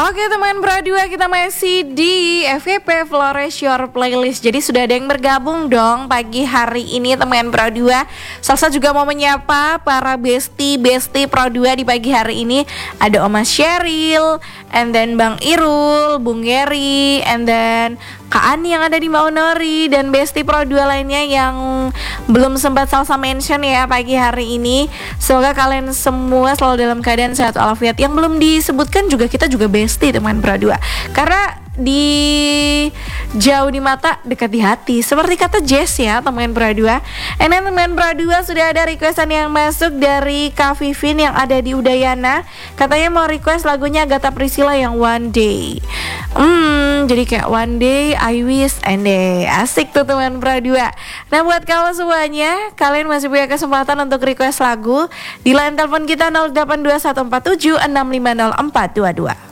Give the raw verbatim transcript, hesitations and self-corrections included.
Oke teman Pradua, kita masih di F Y P Flourish Your Playlist. Jadi sudah ada yang bergabung dong pagi hari ini teman Pradua. Salsa juga mau menyapa para besti-besti Pradua di pagi hari ini. Ada Oma Sheryl, and then Bang Irul, Bung Geri, and then Kak Ani yang ada di Maunori, dan besti Pradua lainnya yang belum sempat Salsa mention ya pagi hari ini. Semoga kalian semua selalu dalam keadaan sehat walafiat. Yang belum disebutkan juga, kita juga besti teman Pradua, karena di jauh di mata, dekat di hati, seperti kata Jess ya teman Pradua. And then teman Pradua, sudah ada requestan yang masuk dari Kak Vivin yang ada di Udayana. Katanya mau request lagunya Agatha Priscilla yang One Day. Hmm, jadi kayak One Day I Wish and Day. Asik tuh teman Pradua. Nah buat kamu semuanya, kalian masih punya kesempatan untuk request lagu di line telepon kita nol delapan dua satu empat tujuh enam lima nol empat dua dua.